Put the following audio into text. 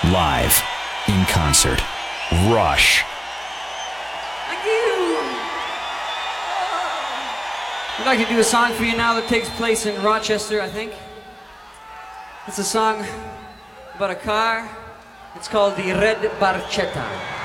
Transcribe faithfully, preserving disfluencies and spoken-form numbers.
live, in concert. Rush. Thank you. I'd like to do a song for you now that takes place in Rochester, I think. It's a song about a car. It's called the Red Barchetta.